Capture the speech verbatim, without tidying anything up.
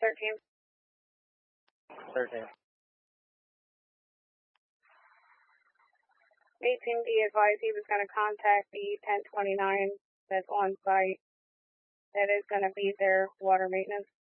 thirteen. thirteen. eighteen D advised he was going to contact the ten twenty-nine that's on site that is going to be their water maintenance.